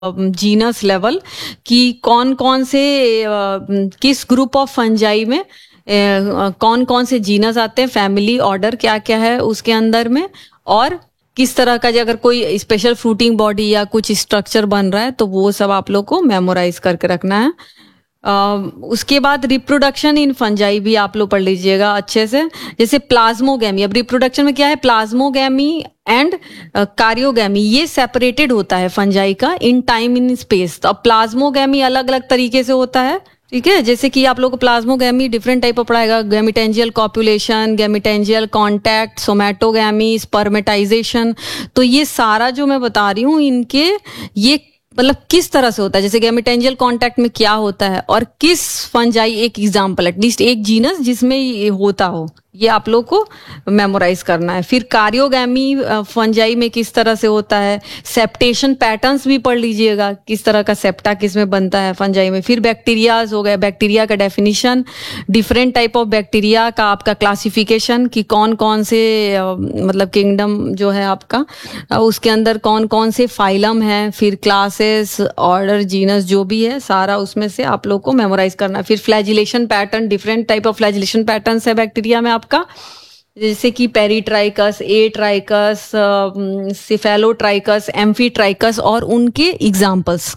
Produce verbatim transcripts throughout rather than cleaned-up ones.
Genus level कि कौन कौन से किस ग्रुप ऑफ फंजाई में कौन कौन से जीनस आते हैं, फैमिली ऑर्डर क्या क्या है उसके अंदर में, और किस तरह का अगर कोई स्पेशल फ्रूटिंग बॉडी या कुछ स्ट्रक्चर बन रहा है तो वो सब आप लोग को मेमोराइज करके रखना है। Uh, उसके बाद रिप्रोडक्शन इन फंजाई भी आप लोग पढ़ लीजिएगा अच्छे से। जैसे प्लाज्मोगैमी, अब रिप्रोडक्शन में क्या है, प्लाज्मोगैमी एंड कार्योगैमी ये सेपरेटेड होता है फंजाई का इन टाइम इन स्पेस। तो अब प्लाज्मोगैमी अलग अलग तरीके से होता है, ठीक है। जैसे कि आप लोग को plasmogamy different type of पढ़ाएगा, gametangial copulation, gametangial contact, somatogamy, spermatization. तो ये सारा जो मैं बता रही हूँ इनके ये मतलब किस तरह से होता है, जैसे गैमिटेंजियल कांटेक्ट में क्या होता है और किस फंजाई एक एग्जांपल एटलीस्ट एक जीनस जिसमें ये होता हो, ये आप लोग को मेमोराइज करना है। फिर कार्योगैमी फंजाई में किस तरह से होता है, सेप्टेशन पैटर्न्स भी पढ़ लीजिएगा, किस तरह का सेप्टा किस में बनता है फंजाई में। फिर बैक्टीरियाज हो गए, बैक्टीरिया का definition, different type of bacteria का आपका क्लासिफिकेशन कि कौन कौन से मतलब किंगडम जो है आपका उसके अंदर कौन कौन से फाइलम है, फिर क्लासेस, ऑर्डर, जीनस जो भी है सारा उसमें से आप लोग को मेमोराइज करना है। फिर flagellation pattern, different type of flagellation patterns है बैक्टीरिया में आपका, जैसे कि पेरीट्राइकस, ए ट्राइकस, सिफेलोट्राइकस, एम्फीट्राइकस और उनके एग्जाम्पल्स।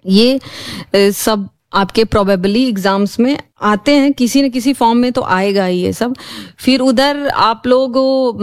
ये सब आपके प्रोबेबली एग्जाम्स में आते हैं, किसी न किसी फॉर्म में तो आएगा ही ये सब। फिर उधर आप लोग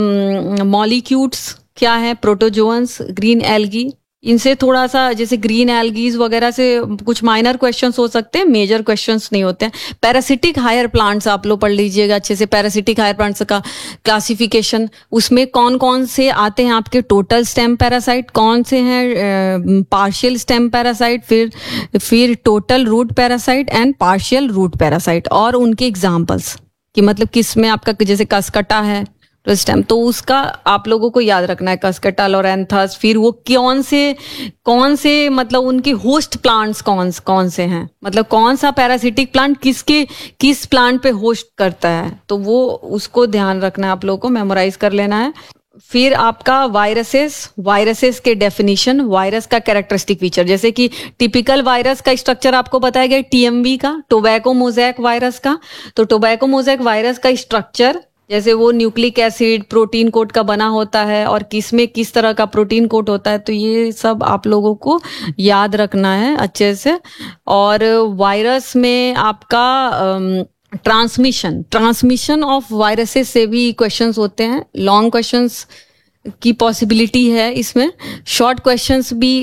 मॉलिक्यूल्स क्या है, प्रोटोजोअन्स, ग्रीन एल्गी, इनसे थोड़ा सा जैसे ग्रीन एल्गीज वगैरह से कुछ माइनर क्वेश्चंस हो सकते हैं, मेजर क्वेश्चंस नहीं होते हैं। पैरासिटिक हायर प्लांट्स आप लोग पढ़ लीजिएगा अच्छे से, पैरासिटिक हायर प्लांट्स का क्लासिफिकेशन, उसमें कौन कौन से आते हैं आपके टोटल स्टेम पैरासाइट, कौन से हैं पार्शियल स्टेम पैरासाइट, फिर फिर total root parasite and partial root parasite, और उनके एग्जाम्पल्स कि मतलब किस में आपका जैसे कसकटा है स्टेम, तो उसका आप लोगों को याद रखना है, कसकटा, लोरेंथस। फिर वो कौन से कौन से मतलब उनके होस्ट प्लांट्स कौन कौन से हैं, मतलब कौन सा पैरासिटिक प्लांट किसके किस प्लांट पे होस्ट करता है, तो वो उसको ध्यान रखना है, आप लोगों को मेमोराइज कर लेना है। फिर आपका वायरसेस, वायरसेस के डेफिनेशन, वायरस का कैरेक्टरिस्टिक फीचर, जैसे कि टिपिकल वायरस का स्ट्रक्चर आपको बताया गया टीएमवी का, टोबैको मोज़ेक वायरस का। तो टोबैको मोज़ेक वायरस का स्ट्रक्चर जैसे वो न्यूक्लिक एसिड प्रोटीन कोट का बना होता है और किस में किस तरह का प्रोटीन कोट होता है, तो ये सब आप लोगों को याद रखना है अच्छे से। और वायरस में आपका ट्रांसमिशन ट्रांसमिशन ऑफ वायरसेस से भी क्वेश्चंस होते हैं, लॉन्ग क्वेश्चंस की पॉसिबिलिटी है इसमें, शॉर्ट क्वेश्चंस भी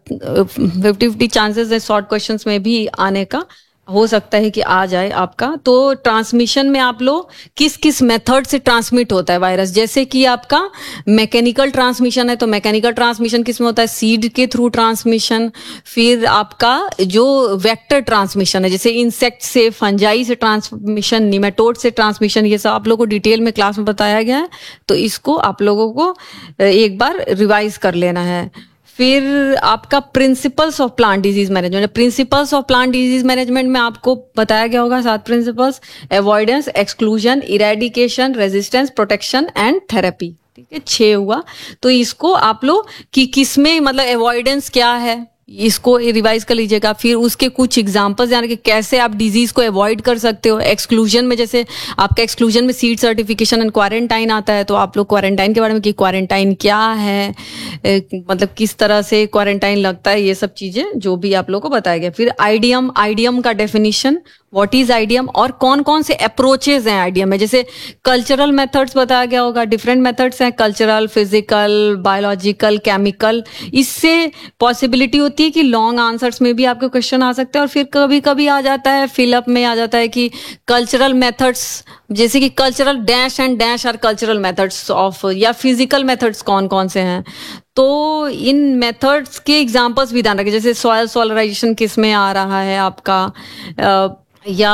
फिफ्टी फिफ्टी चांसेस है शॉर्ट क्वेश्चंस में भी आने का, हो सकता है कि आ जाए आपका। तो ट्रांसमिशन में आप लोग किस किस मेथड से ट्रांसमिट होता है वायरस, जैसे कि आपका मैकेनिकल ट्रांसमिशन है, तो मैकेनिकल ट्रांसमिशन किस में होता है, सीड के थ्रू ट्रांसमिशन। फिर आपका जो वेक्टर ट्रांसमिशन है, जैसे इंसेक्ट से, फंजाई से ट्रांसमिशन, निमेटोड से ट्रांसमिशन, ये सब आप लोगों को डिटेल में क्लास में बताया गया है, तो इसको आप लोगों को एक बार रिवाइज कर लेना है। फिर आपका principles of plant disease management, principles of plant disease management में आपको बताया गया होगा सात principles, avoidance, exclusion, eradication, resistance, protection and therapy, ठीक है, छह हुआ। तो इसको आप लोग कि किसमें मतलब अवॉइडेंस क्या है इसको रिवाइज कर लीजिएगा। फिर उसके कुछ एग्जांपल्स यानी कि कैसे आप डिजीज को अवॉइड कर सकते हो। एक्सक्लूजन में जैसे आपका एक्सक्लूजन में सीड सर्टिफिकेशन एंड क्वारंटाइन आता है, तो आप लोग क्वारंटाइन के बारे में कि क्वारंटाइन क्या है, ए, मतलब किस तरह से क्वारंटाइन लगता है, ये सब चीजें जो भी आप लोग को बताया गया। फिर आईडीएम, आईडीएम का डेफिनेशन, व्हाट इज आईडीएम और कौन कौन से अप्रोचेज हैं आईडीएम में, जैसे कल्चरल मेथड्स बताया गया होगा, डिफरेंट मेथड्स हैं, कल्चरल, फिजिकल, बायोलॉजिकल, केमिकल। इससे पॉसिबिलिटी होती है कि लॉन्ग आंसर्स में भी आपके क्वेश्चन आ सकते हैं, और फिर कभी कभी आ जाता है फिलअप में आ जाता है कि कल्चरल मेथड्स, जैसे कि cultural dash and dash are cultural methods of, या फिजिकल मेथड्स कौन कौन से हैं। तो इन मेथड्स के एग्जांपल्स भी ध्यान रखें, जैसे सॉइल सोलराइजेशन किस में आ रहा है आपका, आ, या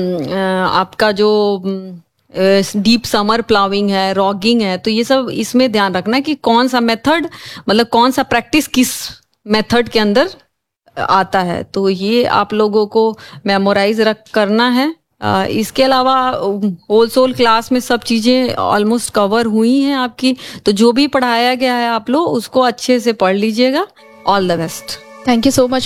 आपका जो डीप समर प्लाविंग है, रॉगिंग है, तो ये सब इसमें ध्यान रखना है कि कौन सा मेथड मतलब कौन सा प्रैक्टिस किस मेथड के अंदर आता है, तो ये आप लोगों को मेमोराइज रख करना है। आ, इसके अलावा होल सोल क्लास में सब चीज़ें ऑलमोस्ट कवर हुई हैं आपकी, तो जो भी पढ़ाया गया है आप लोग उसको अच्छे से पढ़ लीजिएगा। All the best. Thank you so much